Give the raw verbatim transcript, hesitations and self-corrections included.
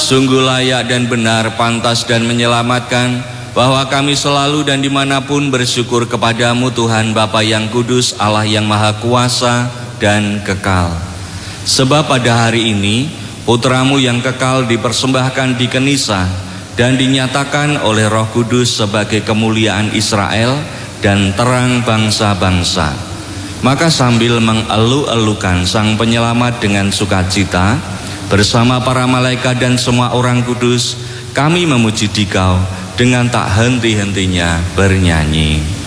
Sungguh layak dan benar, pantas dan menyelamatkan, bahwa kami selalu dan dimanapun bersyukur kepadamu Tuhan Bapa yang kudus, Allah yang maha kuasa dan kekal. Sebab pada hari ini Putramu yang kekal dipersembahkan di Kenisa dan dinyatakan oleh Roh Kudus sebagai kemuliaan Israel dan terang bangsa-bangsa. Maka sambil mengeluh-elukan Sang Penyelamat dengan sukacita, bersama para malaikat dan semua orang kudus, kami memuji Dikau dengan tak henti-hentinya bernyanyi.